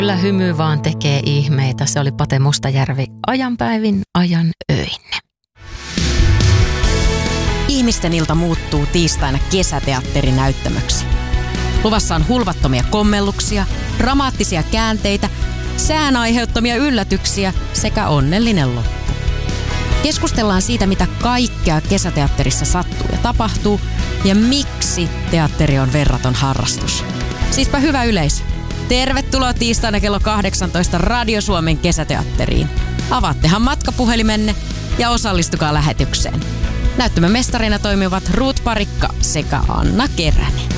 Kyllä hymy vaan tekee ihmeitä. Se oli Pate Mustajärvi ajanpäivin ajan öinne. Ihmisten ilta muuttuu tiistaina kesäteatterinäyttämöksi. Luvassa on hulvattomia kommelluksia, dramaattisia käänteitä, sään aiheuttamia yllätyksiä sekä onnellinen loppu. Keskustellaan siitä, mitä kaikkea kesäteatterissa sattuu ja tapahtuu ja miksi teatteri on verraton harrastus. Siispä hyvä yleisö. Tervetuloa tiistaina kello 18 Radio Suomen kesäteatteriin. Avaattehan matkapuhelimenne ja osallistukaa lähetykseen. Näyttämön mestarina toimivat Ruut Parikka sekä Anna Keränen.